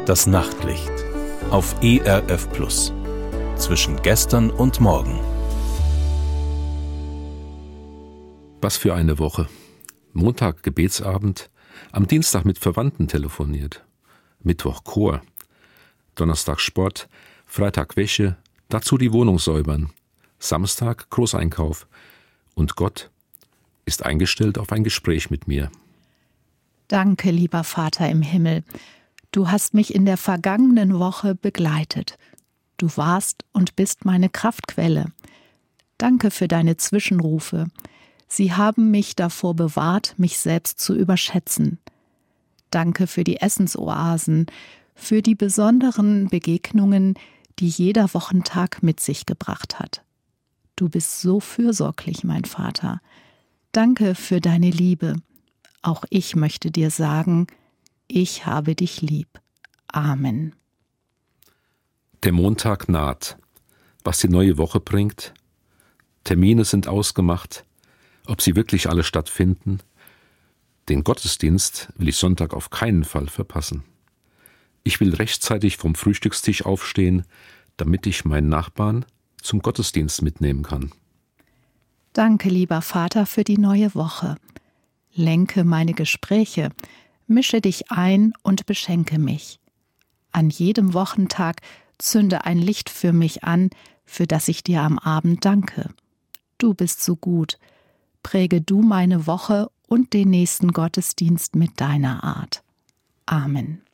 Das Nachtlicht auf ERF Plus. Zwischen gestern und morgen. Was für eine Woche. Montag Gebetsabend, am Dienstag mit Verwandten telefoniert, Mittwoch Chor, Donnerstag Sport, Freitag Wäsche, dazu die Wohnung säubern, Samstag Großeinkauf und Gott ist eingestellt auf ein Gespräch mit mir. Danke, lieber Vater im Himmel. Du hast mich in der vergangenen Woche begleitet. Du warst und bist meine Kraftquelle. Danke für deine Zwischenrufe. Sie haben mich davor bewahrt, mich selbst zu überschätzen. Danke für die Essensoasen, für die besonderen Begegnungen, die jeder Wochentag mit sich gebracht hat. Du bist so fürsorglich, mein Vater. Danke für deine Liebe. Auch ich möchte dir sagen, ich habe dich lieb. Amen. Der Montag naht. Was die neue Woche bringt? Termine sind ausgemacht. Ob sie wirklich alle stattfinden? Den Gottesdienst will ich Sonntag auf keinen Fall verpassen. Ich will rechtzeitig vom Frühstückstisch aufstehen, damit ich meinen Nachbarn zum Gottesdienst mitnehmen kann. Danke, lieber Vater, für die neue Woche. Lenke meine Gespräche, mische dich ein und beschenke mich. An jedem Wochentag zünde ein Licht für mich an, für das ich dir am Abend danke. Du bist so gut. Präge du meine Woche und den nächsten Gottesdienst mit deiner Art. Amen.